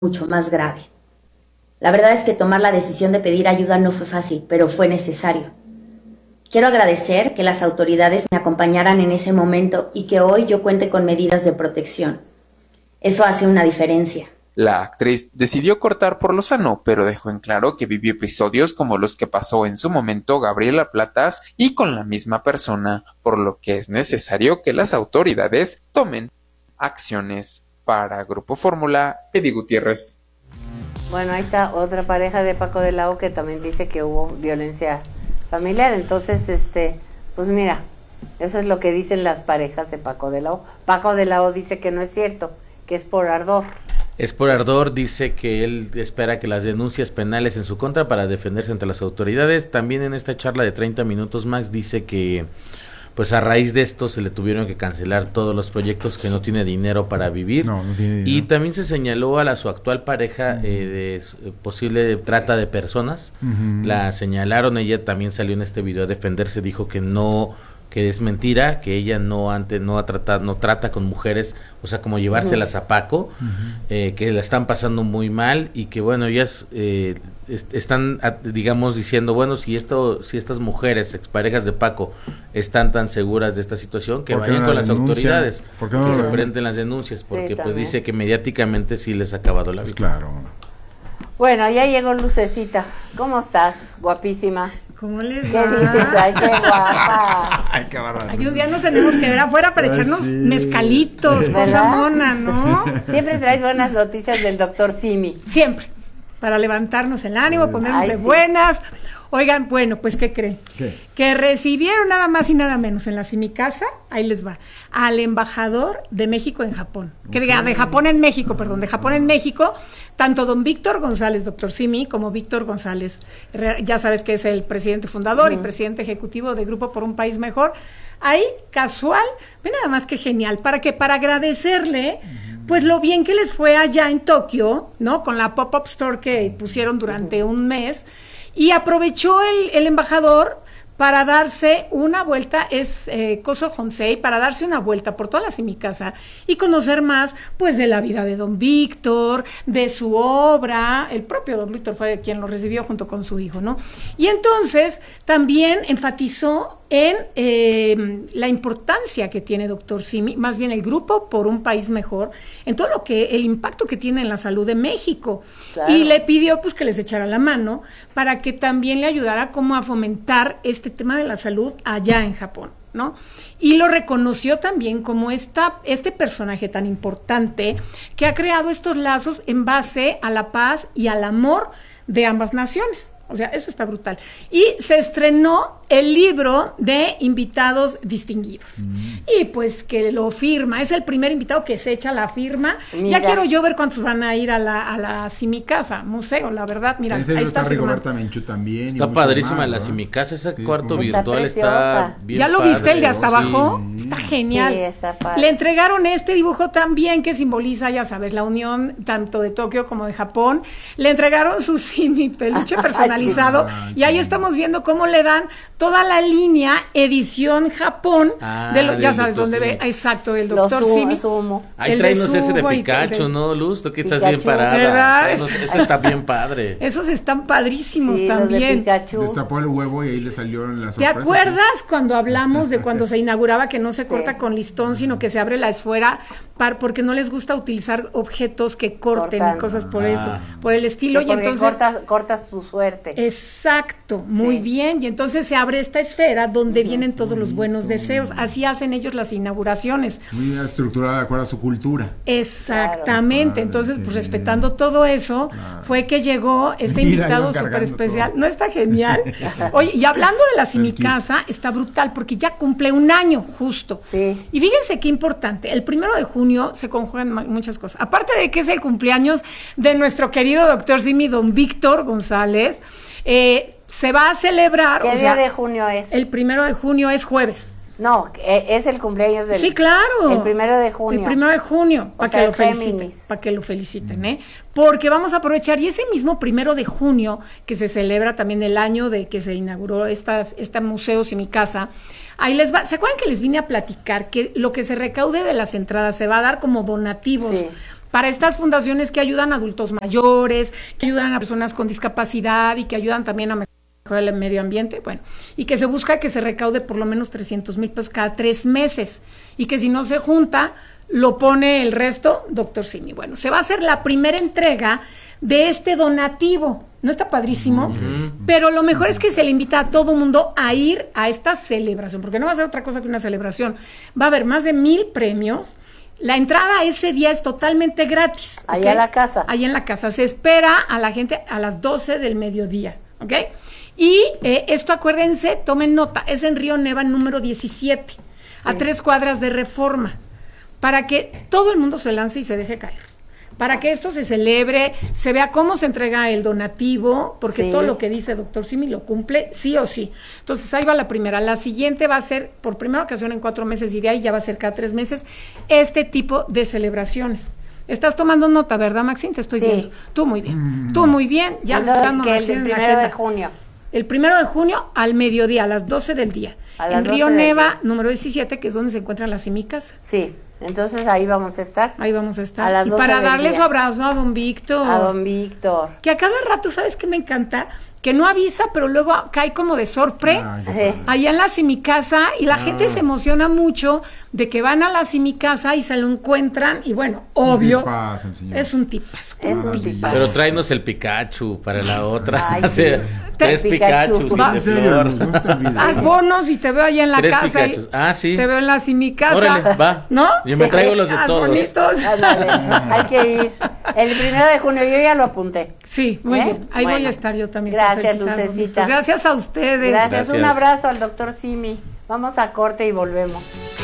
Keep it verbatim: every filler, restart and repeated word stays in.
mucho más grave. La verdad es que tomar la decisión de pedir ayuda no fue fácil, pero fue necesario. Quiero agradecer que las autoridades me acompañaran en ese momento y que hoy yo cuente con medidas de protección. Eso hace una diferencia. La actriz decidió cortar por lo sano, pero dejó en claro que vivió episodios como los que pasó en su momento Gabriela Platas y con la misma persona, por lo que es necesario que las autoridades tomen acciones. Para Grupo Fórmula, Eddie Gutiérrez. Bueno, ahí está otra pareja de Paco de la O que también dice que hubo violencia familiar. Entonces, este, pues mira, eso es lo que dicen las parejas de Paco de la O. Paco de la O dice que no es cierto, que es por ardor. Es por ardor, dice que él espera que las denuncias penales en su contra para defenderse ante las autoridades. También en esta charla de treinta minutos, Max dice que pues a raíz de esto se le tuvieron que cancelar todos los proyectos, que no tiene dinero para vivir. No, no tiene dinero. Y también se señaló a la su actual pareja uh-huh. eh, de eh, posible trata de personas. Uh-huh. La señalaron, ella también salió en este video a defenderse, dijo que no, que es mentira, que ella no antes no ha tratado, no trata con mujeres, o sea, como llevárselas a Paco, uh-huh. eh, que la están pasando muy mal y que bueno, ellas eh, est- están, digamos, diciendo, bueno, si esto, si estas mujeres, exparejas de Paco, están tan seguras de esta situación, que vayan no con las denuncia? autoridades, no que no se presenten las denuncias, porque sí, pues dice que mediáticamente sí les ha acabado la vida. Pues claro. Bueno, ya llegó Lucecita. ¿Cómo estás? Guapísima. ¿Cómo les ¿Qué va? dices? Ay, qué guapa. Ay, qué barbaridad. Ay, un día nos tenemos que ver afuera para Ay, echarnos sí. mezcalitos, cosa mona, ¿no? Siempre traes buenas noticias del doctor Simi. Siempre. Para levantarnos el ánimo, ponernos Ay, de sí. buenas. Oigan, bueno, pues, ¿qué creen? ¿Qué? Que recibieron nada más y nada menos en la Simicasa, ahí les va, al embajador de México en Japón. Que diga, de Japón en México, perdón, de Japón en México, tanto don Víctor González, doctor Simi, como Víctor González, ya sabes que es el presidente fundador uh-huh. y presidente ejecutivo de Grupo por un País Mejor. Ahí, casual, ve nada más que genial, para que para agradecerle uh-huh. pues lo bien que les fue allá en Tokio, ¿no? Con la pop-up store que pusieron durante uh-huh. un mes. Y aprovechó el, el embajador para darse una vuelta, es eh, Koso Honsei, para darse una vuelta por toda la Simicasa y conocer más, pues, de la vida de don Víctor, de su obra. El propio don Víctor fue quien lo recibió junto con su hijo, ¿no? Y entonces también enfatizó en eh, la importancia que tiene doctor Simi, más bien el Grupo por un País Mejor, en todo lo que, el impacto que tiene en la salud de México. Claro. Y le pidió pues que les echara la mano para que también le ayudara como a fomentar este tema de la salud allá en Japón, ¿no? Y lo reconoció también como esta, este personaje tan importante que ha creado estos lazos en base a la paz y al amor de ambas naciones. O sea, eso está brutal. Y se estrenó el libro de invitados distinguidos. Mm. Y pues que lo firma, es el primer invitado que se echa la firma. Mira. Ya quiero yo ver cuántos van a ir a la, a la Simicasa, museo, la verdad. Mira, ahí, ahí está Rigoberta Menchú también. Está padrísima más, la ¿no? Simicasa, ese sí, cuarto virtual está, está bien. ¿Ya lo padre, viste el de hasta ¿no? abajo? Sí. Está genial. Sí, está padre. Le entregaron este dibujo también que simboliza, ya sabes, la unión tanto de Tokio como de Japón. Le entregaron su Simi peluche personalizado. Y ahí estamos viendo cómo le dan toda la línea edición Japón, ah, de lo, ya sabes dónde ve, exacto, del doctor Simi. Ahí tráenos ese de Pikachu, ¿no, Luz? Tú que estás bien parada. ¿Verdad? Ese está bien padre. Esos están padrísimos sí, también. Destapó el huevo y ahí le salieron las ¿Te sorpresas? acuerdas cuando hablamos de cuando se inauguraba que no se sí. corta con listón, sino que se abre la esfera para, porque no les gusta utilizar objetos que corten Cortan. cosas por ah. eso, por el estilo? Sí, y entonces cortas corta su suerte. Exacto, muy sí. bien. Y entonces se abre esta esfera donde uh-huh. vienen todos los buenos deseos. Así hacen ellos las inauguraciones. Muy estructurada de acuerdo a su cultura. Exactamente. Claro. Entonces, pues respetando todo eso, claro. fue que llegó este Mira, invitado súper especial. Todo. ¿No está genial? Oye, y hablando de la Simicasa, está brutal porque ya cumple un año justo. Sí. Y fíjense qué importante. El primero de junio se conjugan muchas cosas. Aparte de que es el cumpleaños de nuestro querido doctor Simi, don Víctor González, eh, se va a celebrar. ¿Qué o día sea, de junio es? El primero de junio es jueves. No, eh, es el cumpleaños del... Sí, claro. El primero de junio. El primero de junio, para sea, que lo es feliciten, Géminis. para que lo feliciten, ¿eh? Porque vamos a aprovechar, y ese mismo primero de junio, que se celebra también el año de que se inauguró esta, esta Museo y mi casa, ahí les va, ¿se acuerdan que les vine a platicar que lo que se recaude de las entradas se va a dar como donativos? Sí. Para estas fundaciones que ayudan a adultos mayores, que ayudan a personas con discapacidad y que ayudan también a mejorar el medio ambiente, bueno, y que se busca que se recaude por lo menos trescientos mil pesos cada tres meses, y que si no se junta, lo pone el resto, doctor Simi. Bueno, se va a hacer la primera entrega de este donativo, ¿no está padrísimo? Mm-hmm. Pero lo mejor es que se le invita a todo mundo a ir a esta celebración, porque no va a ser otra cosa que una celebración, va a haber más de mil premios. La entrada ese día es totalmente gratis. Allá ¿okay? en la casa. Allá en la casa. Se espera a la gente a las doce del mediodía, ¿ok? Y eh, esto, acuérdense, tomen nota, es en Río Neva número diecisiete, sí. a tres cuadras de Reforma, para que todo el mundo se lance y se deje caer. Para que esto se celebre, se vea cómo se entrega el donativo, porque sí. todo lo que dice doctor Simi lo cumple sí o sí. Entonces, ahí va la primera. La siguiente va a ser, por primera ocasión en cuatro meses, y de ahí ya va a ser cada tres meses, este tipo de celebraciones. Estás tomando nota, ¿verdad, Maxine? Te estoy sí. viendo. Tú muy bien. Mm. Tú muy bien. Ya lo estás dando que el, el primero de junio. El primero de junio al mediodía, a las doce del día. En Río Neva, número diecisiete, que es donde se encuentran las semicas. Sí. Entonces ahí vamos a estar. Ahí vamos a estar. A las y para darle su abrazo a don Víctor. A don Víctor. Que a cada rato, ¿sabes qué me encanta? Que no avisa, pero luego cae como de sorpre. Ah, sí. Allá en la Simicasa, y la ah. gente se emociona mucho de que van a la Simicasa y se lo encuentran, y bueno, obvio, un tipazo, es un tipazo. Es un tipazo. Pero tráenos el Pikachu para la otra. Ay, sí. Tres Pikachu, Pikachu sin de flor. Haz bonos y te veo allá en la Tres casa. Y, ah, sí. Te veo en la Simicasa. Órale, va. ¿No? Yo me traigo los de Haz todos. Bonitos. Hay que ir. El primero de junio, yo ya lo apunté. Sí, muy ¿Eh? bien. Ahí bueno, voy a estar yo también. Gracias, Lucecita. Gracias a ustedes. Gracias. Gracias. Un abrazo al doctor Simi. Vamos a corte y volvemos.